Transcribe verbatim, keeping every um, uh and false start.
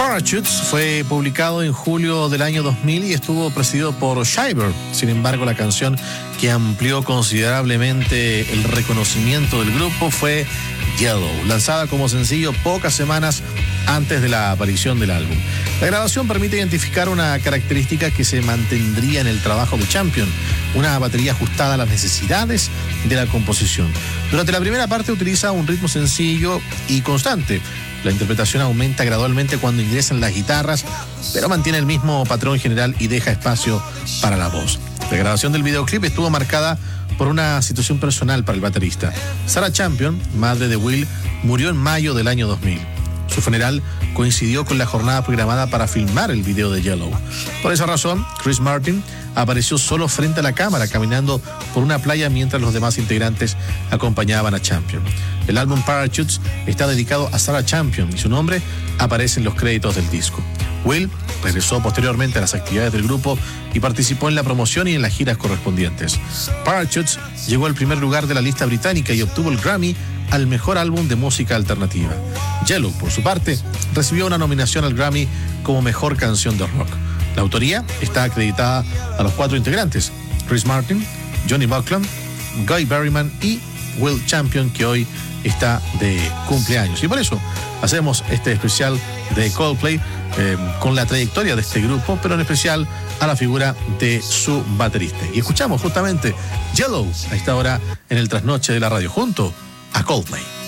Parachutes fue publicado en julio del año dos mil y estuvo precedido por Shiver. Sin embargo, la canción que amplió considerablemente el reconocimiento del grupo fue Yellow, lanzada como sencillo pocas semanas antes de la aparición del álbum. La grabación permite identificar una característica que se mantendría en el trabajo de Champion, una batería ajustada a las necesidades de la composición. Durante la primera parte utiliza un ritmo sencillo y constante. La interpretación aumenta gradualmente cuando ingresan las guitarras, pero mantiene el mismo patrón general y deja espacio para la voz. La grabación del videoclip estuvo marcada por una situación personal para el baterista. Sarah Champion, madre de Will, murió en mayo del año dos mil. Su funeral coincidió con la jornada programada para filmar el video de Yellow. Por esa razón, Chris Martin apareció solo frente a la cámara, caminando por una playa mientras los demás integrantes acompañaban a Champion. El álbum Parachutes está dedicado a Sarah Champion y su nombre aparece en los créditos del disco. Will regresó posteriormente a las actividades del grupo y participó en la promoción y en las giras correspondientes. Parachutes llegó al primer lugar de la lista británica y obtuvo el Grammy al mejor álbum de música alternativa. Yellow, por su parte, recibió una nominación al Grammy como mejor canción de rock. La autoría está acreditada a los cuatro integrantes: Chris Martin, Johnny Buckland, Guy Berryman y Will Champion, que hoy está de cumpleaños. Y por eso hacemos este especial de Coldplay eh, con la trayectoria de este grupo, pero en especial a la figura de su baterista. Y escuchamos justamente Yellow a esta hora en el trasnoche de la radio junto a Coldplay.